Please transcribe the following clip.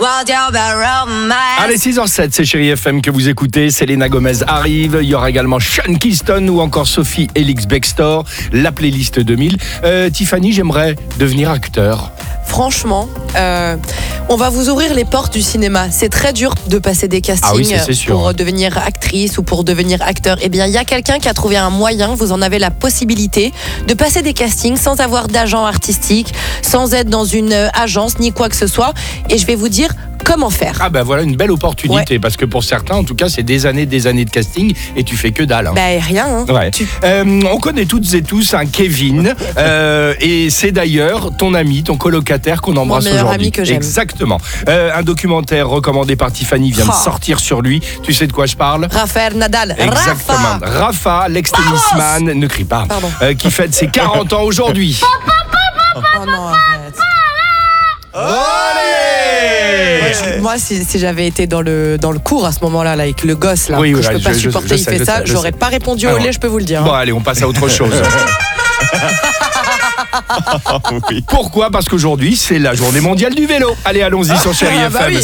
Allez, 6h07, c'est Chérie FM que vous écoutez. Selena Gomez arrive. Il y aura également Sean Kingston ou encore Sophie Ellis-Bextor. La playlist 2000. Tiffany, j'aimerais devenir acteur. Franchement, on va vous ouvrir les portes du cinéma. C'est très dur de passer des castings pour devenir actrice ou pour devenir acteur. Eh bien, il y a quelqu'un qui a trouvé un moyen, vous en avez la possibilité, de passer des castings sans avoir d'agent artistique, sans être dans une agence ni quoi que ce soit. Et je vais vous dire comment faire. Ah ben voilà une belle opportunité, parce que pour certains, en tout cas, c'est des années de casting et tu fais que dalle. Hein. Ben rien. Hein. Ouais. On connaît toutes et tous un Kevin et c'est d'ailleurs ton ami, ton colocataire qu'on embrasse aujourd'hui. Mon meilleur ami que j'aime. Exactement. Un documentaire recommandé par Tiffany vient de sortir sur lui. Tu sais de quoi je parle ? Rafael Nadal. Exactement. Rafa, l'ex-tennisman, ne crie pas, qui fête ses 40 ans aujourd'hui. Oh non, arrête. Moi, si j'avais été dans le cours à ce moment-là, avec le gosse là, je peux pas supporter, il fait ça, j'aurais pas répondu au lait, je peux vous le dire. Bon, allez, on passe à autre chose. Pourquoi ? Parce qu'aujourd'hui, c'est la journée mondiale du vélo. Allez, allons-y sur Chérie FM.